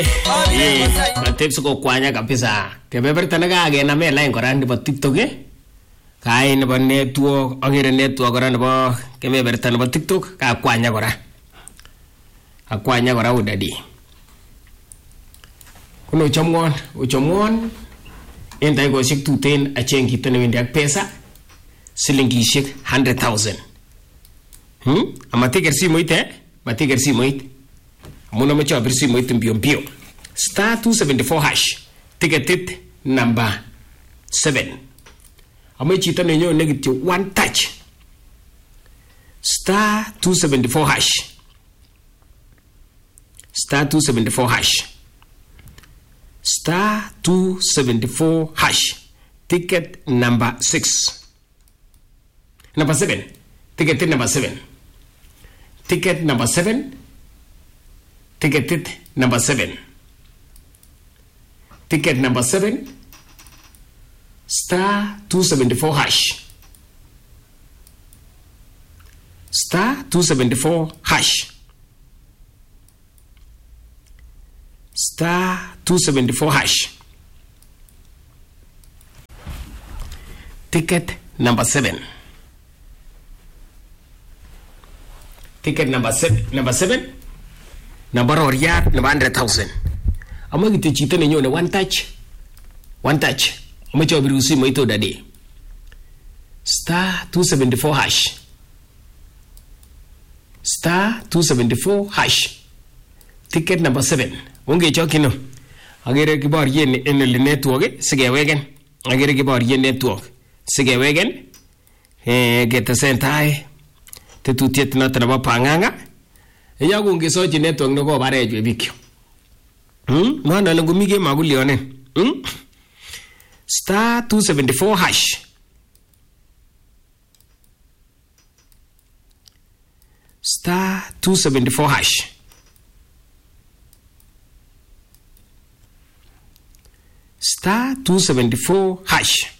Matep suko kwanya kabisa. Kebeberta nakakename line kora nebo TikTok kai nebo network agere network kora nebo kebeberta nebo TikTok ka kwanya kora. Akwanya kora udadi. Kuno uchomwon en daikoshek tuten acheng kito newendi ak pesa silingishek 100,000. Amatiker simoit matiker simoit. Amun amache abir simoit mbio. Star 274 hash. Ticketed number 7. Amache chito nenyo kityo one touch. Star 274 hash. Star 274 hash. Star 274 hash. Ticket number 6. Number 7. Ticketed number 7. Ticket number 7. Ticketed number 7. Ticket number 7. Star 274 hash. Star 274 hash. Star 274 hash. Ticket number 7. Ticket number 7. Number 7. Number or yard number 100,000. Among the chitan in one touch. One touch. Much of you see Moito Daddy. Star 274 hash. Star 274 hash. Ticket number 7. Unge chokino. Agere kibar yen in the network. Sige wagon. Agere kibar yen network. Sige wagon. Get the sent high. The two tit not about Panganga. Yagungi soji network no go barejo bikyo. Mwana langumige magulione. Star 274 hash. Star 274 hash. Star 274 hash.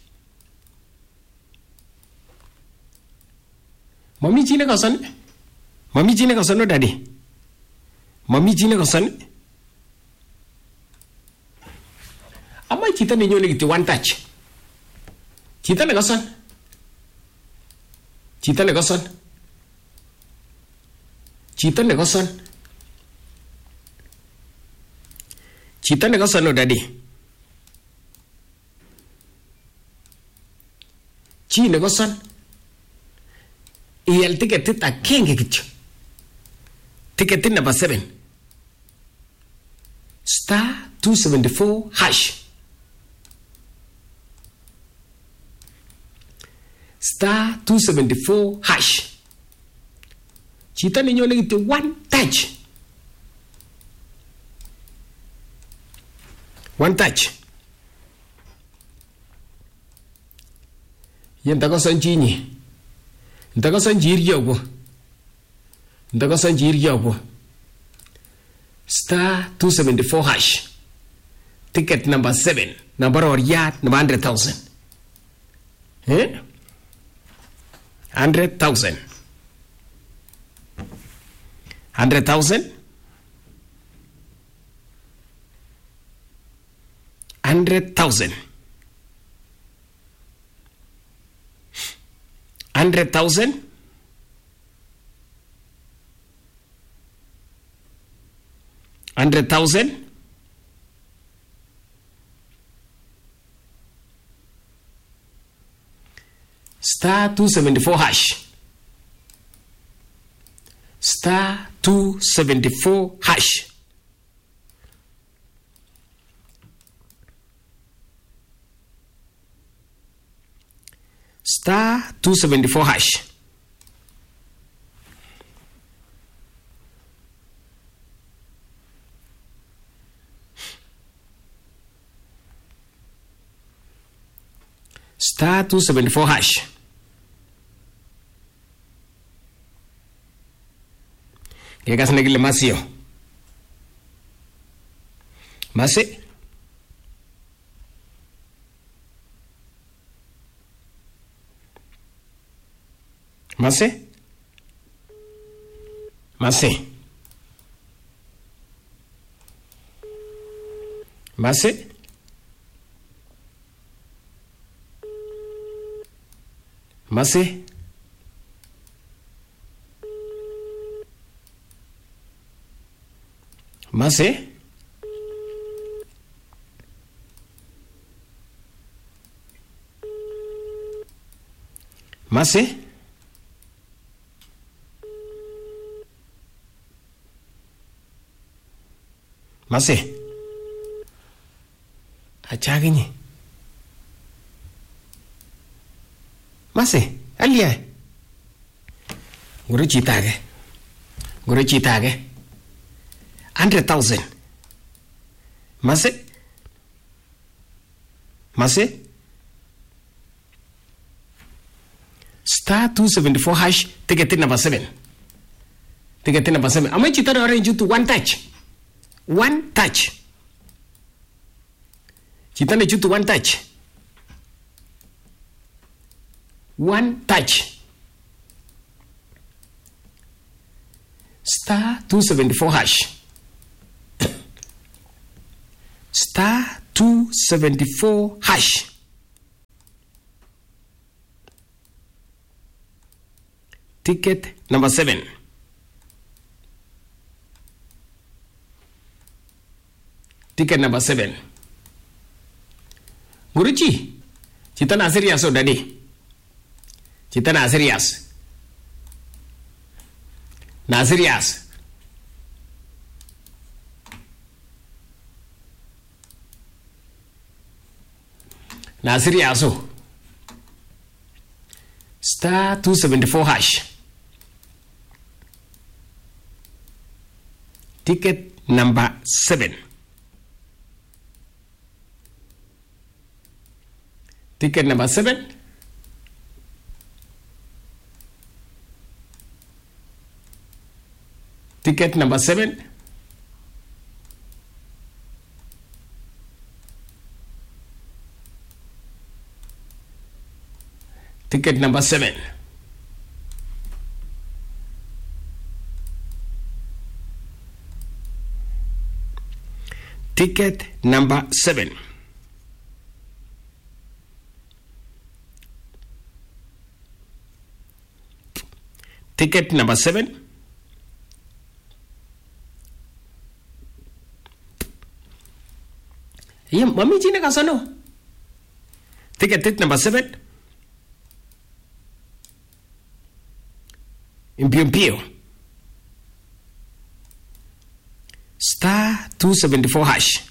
Mami jine kasan? Mami jine kasan no daddy? Mami jine kasan? Ama chita ninyo legiti one touch. Chita ne kasan? Chita ne kasan? Chita ne kasan? Chita ne kasan no daddy? Chi ne kasan? Iyal ticket a kenge kitcho. Ticket number 7. Star 274 hash. Star 274 hash. Chita ninyo legiti one touch. One touch. Yentako sanjini. Ndaka sanjiri yogo. Star 274 hash. Ticket number 7. Number or yard number 100,000. 100,000. 100,000. 100,000. 100,000. 100,000. Star 274 hash. Star 274 hash. Star 274 hash. Star 274 hash. Gegas negile masio. Masi. Masi. Masi. Mase. Mase. Mase. Mase. Mase. Achaginye. Mase, alia. Guru chitage. 100,000. Mase. Star 274 hash, ticket number 7. Am I cheated orange you to one touch? One touch. Chitane you to one touch. One touch. Star 274 hash. Star 274 hash. Ticket number 7. Ticket number 7. Guruji, kita nak serius so tadi. Kita nak serius. Nak serius. Nak serius so. Star 274 hash. Ticket number 7. Ticket number 7. Ticket number 7. Ticket number 7. Ticket number 7. Ticket number 7. Yeah, mami jina kasano. Ticket number 7. Impio. Star 274 hash.